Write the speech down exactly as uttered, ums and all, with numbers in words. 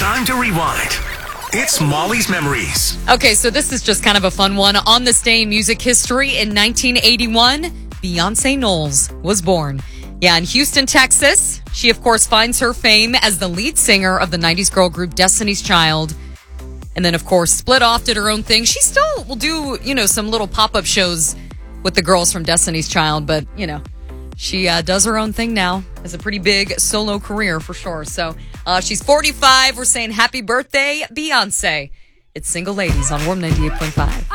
Time to rewind. It's Molly's Memories. Okay, so this is just kind of a fun one. On this day in music history in nineteen eighty-one, Beyonce Knowles was born. Yeah, in Houston, Texas. She, of course, finds her fame as the lead singer of the nineties girl group Destiny's Child. And then, of course, split off, did her own thing. She still will do, you know, some little pop-up shows with the girls from Destiny's Child. But, you know, she uh, does her own thing now. Has a pretty big solo career for sure. So uh, she's forty-five. We're saying happy birthday, Beyonce. It's Single Ladies on Warm ninety-eight point five.